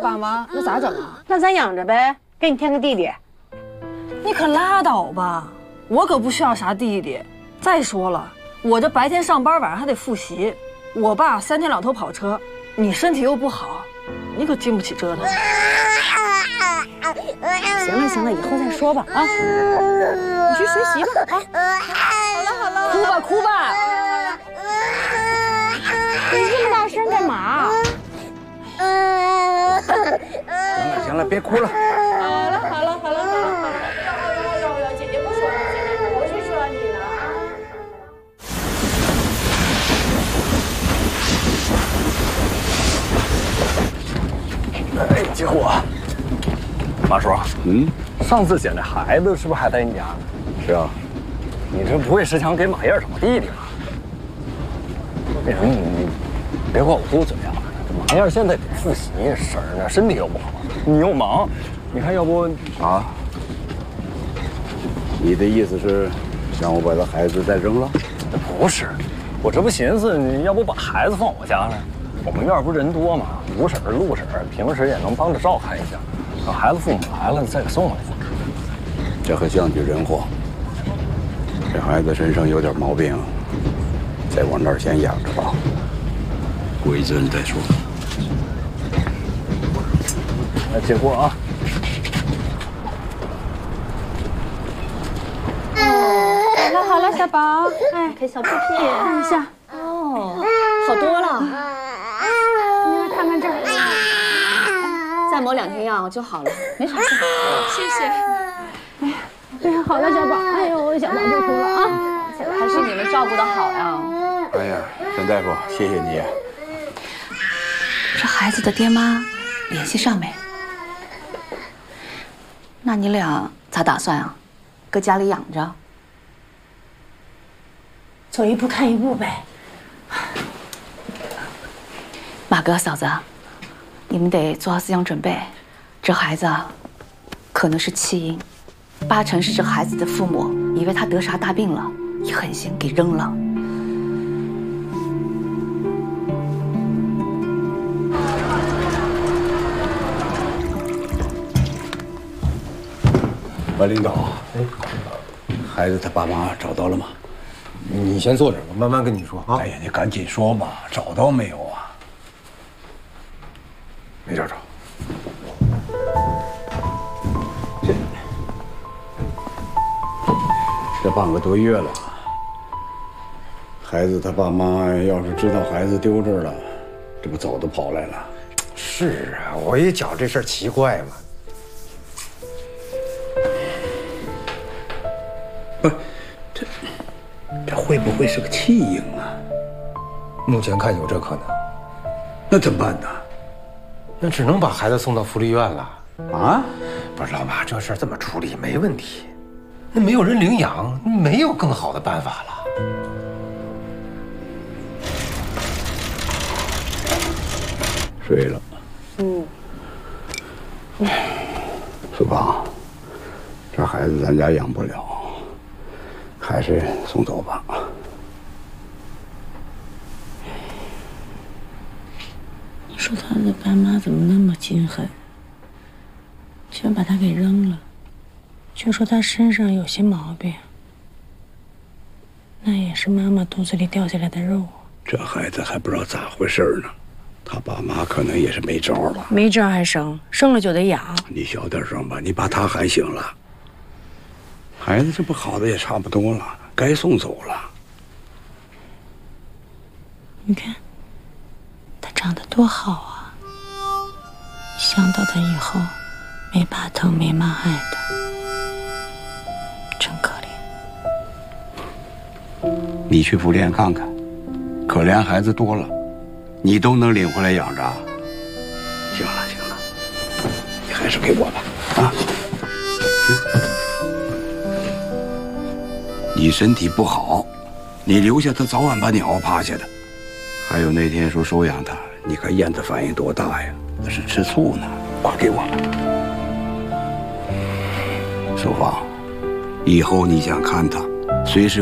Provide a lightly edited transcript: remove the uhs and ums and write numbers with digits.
爸妈，那咋整啊？ 那咱养着呗，给你添个弟弟。 你可拉倒吧，我可不需要啥弟弟。再说了，我这白天上班，晚上还得复习。我爸3天2头跑车，你身体又不好，你可经不起折腾。 行了行了，以后再说吧啊！你去学习吧啊！好了， 哭吧哭吧。 你这么大声干嘛？ 行了，别哭了。 好了，姐姐不说了，姐姐我去说你了。哎，结果，马叔，上次捡那孩子是不是还在你家呢？ 是啊。 你这不会是想给马燕找弟弟吧？那什么，你别怪我嘟嘴啊！马燕现在得复习，婶儿呢身体又不好，你又忙，你看要不啊？你的意思是让我把这孩子再扔了？ 不是，我这不寻思你要不把孩子放我家呢？我们院不是人多嘛，吴婶、陆婶平时也能帮着照看一下，等孩子父母来了再给送回去。 这可像句人话，这孩子身上有点毛病，再往那儿先养着吧，过一阵再说。 那结果啊。 好了，小宝，哎，给小屁屁看一下。 哦，好多了。 你来看看这儿。 再抹2天药就好了，没啥事。 谢谢。哎呀，好了，小宝。哎呦，小宝别哭了啊！ 还是你们照顾得好呀。 哎呀，沈大夫，谢谢你。 这孩子的爹妈联系上没？那你俩咋打算啊？搁家里养着？ 走一步看一步呗。 马哥、嫂子，你们得做好思想准备。这孩子啊，可能是弃婴，8成是这孩子的父母以为他得啥大病了，一狠心给扔了。 白领导，孩子他爸妈找到了吗？ 你先坐着，我慢慢跟你说啊。 哎呀，你赶紧说吧，找到没有啊？ 没找着。 这半个多月了，孩子他爸妈要是知道孩子丢这儿了，这不早都跑来了。 是啊，我也觉这事儿奇怪嘛。 不，这会不会是个弃婴啊？ 目前看有这可能。 那怎么办呢？ 那只能把孩子送到福利院了。 啊？ 不是老马，这事儿这么处理没问题。那没有人领养，没有更好的办法了。 睡了。苏芳，这孩子咱家养不了，还是送走吧。 你说他的爸妈怎么那么心狠，全把他给扔了，却说他身上有些毛病，那也是妈妈肚子里掉下来的肉。 这孩子还不知道咋回事呢，他爸妈可能也是没招了。 没招还生，生了就得养。 你小点声吧，你把他喊醒了。孩子这不好的也差不多了，该送走了。 你看，他长得多好啊！想到他以后没爸疼没妈爱的，真可怜。 你去福利院看看，可怜孩子多了，你都能领回来养着。行了行了，你还是给我吧，啊！你身体不好，你留下他早晚把你熬趴下的。还有那天说收养他，你看燕子反应多大呀？那是吃醋呢。快给我吧。淑芳，以后你想看他，随时